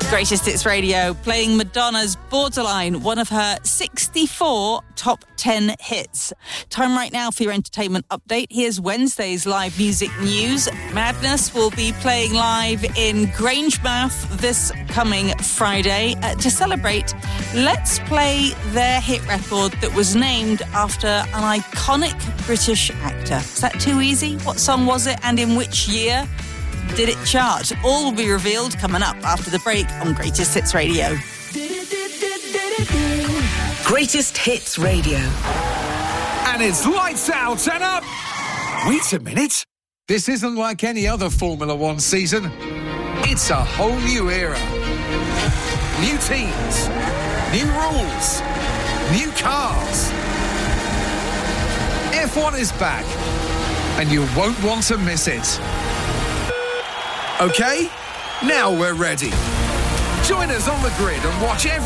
Greatest Hits Radio, playing Madonna's Borderline, one of her 64 top 10 hits. Time right now for your entertainment update. Here's Wednesday's live music news. Madness will be playing live in Grangemouth this coming Friday. To celebrate, let's play their hit record that was named after an iconic British actor. Is that too easy? What song was it and in which year did it chart? All will be revealed coming up after the break on Greatest Hits Radio. Greatest Hits Radio. And it's lights out and up. Wait a minute. This isn't like any other Formula One season. It's a whole new era. New teams, new rules, new cars. F1 is back, and you won't want to miss it. Okay, now we're ready. Join us on the grid and watch every